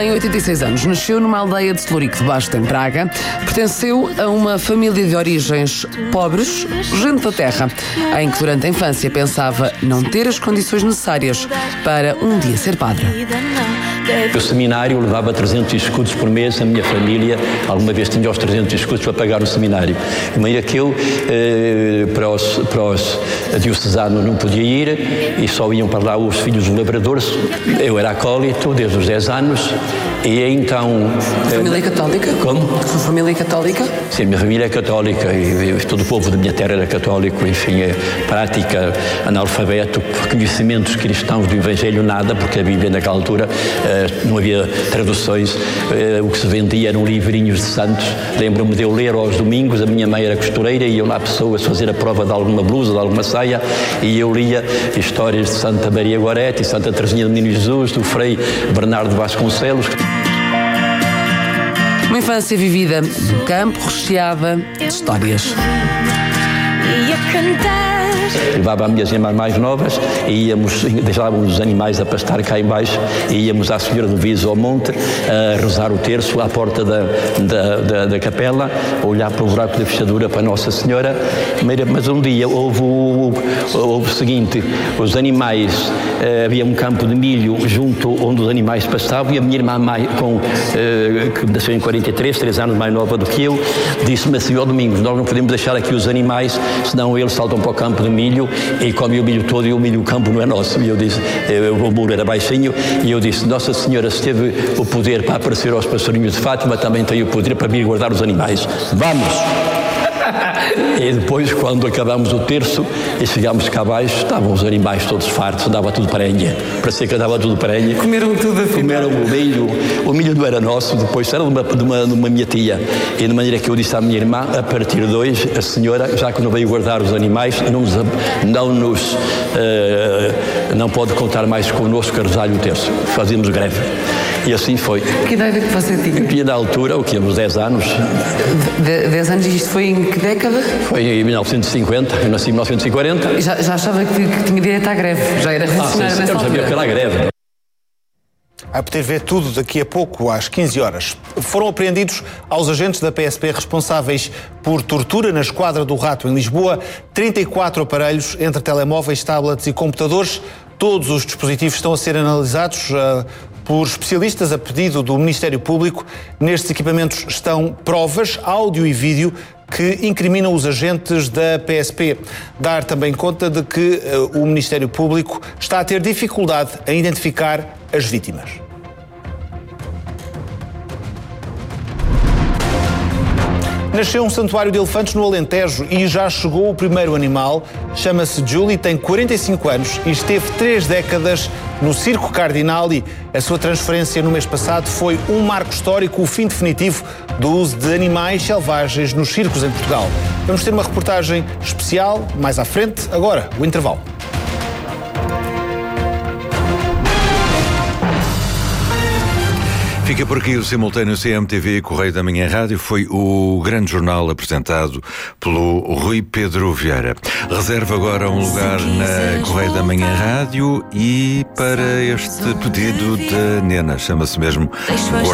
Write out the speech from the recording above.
Tem 86 anos, nasceu numa aldeia de Celurico de Basto, em Braga, pertenceu a uma família de origens pobres, gente da terra, em que durante a infância pensava não ter as condições necessárias para um dia ser padre. O seminário levava 300 escudos por mês, a minha família alguma vez tinha os 300 escudos para pagar o seminário. De maneira que eu, para os diocesanos não podia ir e só iam para lá os filhos dos lavradores. Eu era acólito desde os 10 anos e então... Família católica? Como? Sua família católica? Sim, a minha família é católica e todo o povo da minha terra era católico, enfim, prática, analfabeto, conhecimentos cristãos do Evangelho nada, porque a Bíblia naquela altura não havia traduções, o que se vendia eram livrinhos de santos. Lembro-me de eu ler aos domingos, a minha mãe era costureira e eu lá pessoas fazer a prova de alguma blusa, de alguma saia, e eu lia histórias de Santa Maria Gorete, Santa Teresinha do Menino Jesus, do Frei Bernardo Vasconcelos. Uma infância vivida no campo, recheada de histórias. Levava as minhas irmãs mais novas e deixávamos os animais a pastar cá em baixo e íamos à Senhora do Viso ao monte a rezar o terço à porta da capela, a olhar para o buraco da fechadura para Nossa Senhora. Mas um dia houve o seguinte, os animais, havia um campo de milho junto onde os animais passavam e a minha irmã, que nasceu em 43, 3 anos mais nova do que eu, disse-me assim: ó Domingos, nós não podemos deixar aqui os animais, senão eles saltam para o campo de milho e comem o milho todo e o milho do campo não é nosso. E eu disse, o muro era baixinho, e eu disse: Nossa Senhora, se teve o poder para aparecer aos passarinhos de Fátima, também tem o poder para vir guardar os animais. Vamos! E depois, quando acabámos o terço e chegámos cá abaixo, estavam os animais todos fartos, dava tudo parenha. Parecia que andava tudo parenha. Comeram tudo assim. Comeram o milho não era nosso, depois era de uma minha tia. E de maneira que eu disse à minha irmã: a partir de hoje, a senhora, já que não veio guardar os animais, não pode contar mais connosco a rezar-lhe o terço. Fazíamos greve. E assim foi. Que idade é que você tinha? Tinha na altura, uns 10 anos. 10 anos, e isto foi em que década? Foi em 1950, eu nasci em 1940. Já achava que tinha direito à greve, já era revolucionário nessa altura. Eu sabia que era a greve. Vai poder ver tudo daqui a pouco, às 15 horas. Foram apreendidos aos agentes da PSP responsáveis por tortura na Esquadra do Rato, em Lisboa, 34 aparelhos, entre telemóveis, tablets e computadores. Todos os dispositivos estão a ser analisados por especialistas a pedido do Ministério Público. Nestes equipamentos estão provas, áudio e vídeo, que incriminam os agentes da PSP. Dar também conta de que o Ministério Público está a ter dificuldade em identificar as vítimas. Nasceu um santuário de elefantes no Alentejo e já chegou o primeiro animal. Chama-se Julie, tem 45 anos e esteve 3 décadas no Circo Cardinali. A sua transferência no mês passado foi um marco histórico, o fim definitivo do uso de animais selvagens nos circos em Portugal. Vamos ter uma reportagem especial mais à frente. Agora, o intervalo. Fica por aqui o simultâneo CMTV Correio da Manhã Rádio. Foi o grande jornal apresentado pelo Rui Pedro Vieira. Reserva agora um lugar na Correio da Manhã Rádio e para este pedido da Nena, chama-se mesmo